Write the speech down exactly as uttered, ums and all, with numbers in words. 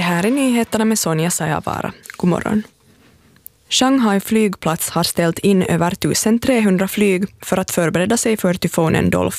här är nyheterna med Sonja Sajavara. God morgon. Shanghai flygplats har ställt in över trettusen trehundra flyg för att förbereda sig för tyfonen Dolph